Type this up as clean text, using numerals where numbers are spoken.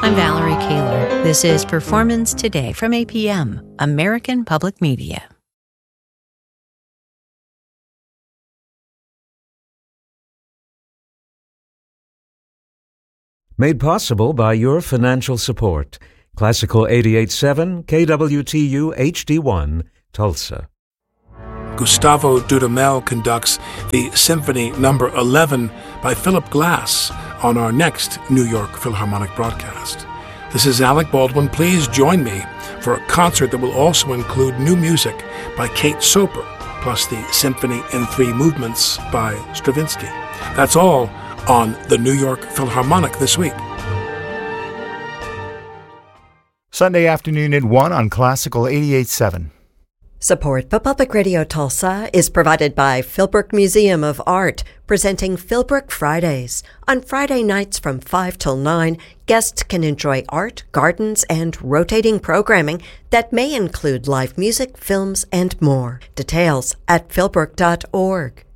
I'm Valerie Kaler. This is Performance Today from APM, American Public Media. Made possible by your financial support. Classical 88.7 KWTU HD1, Tulsa. Gustavo Dudamel conducts the Symphony No. 11 by Philip Glass on our next New York Philharmonic broadcast. This is Alec Baldwin. Please join me for a concert that will also include new music by Kate Soper, plus the Symphony in 3 Movements by Stravinsky. That's all on the New York Philharmonic this week. Sunday afternoon at 1 on Classical 88.7. Support for Public Radio Tulsa is provided by Philbrook Museum of Art, presenting Philbrook Fridays. On Friday nights from 5 till 9, guests can enjoy art, gardens, and rotating programming that may include live music, films, and more. Details at philbrook.org.